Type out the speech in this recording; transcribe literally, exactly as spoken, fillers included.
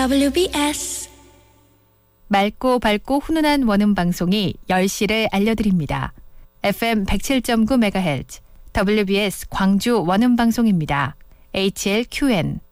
더블유비에스 맑고 밝고 훈훈한 원음 방송이 열 시를 알려드립니다. 에프엠 백칠 점 구 메가헤르츠 더블유비에스 광주 원음 방송입니다. 에이치엘큐엔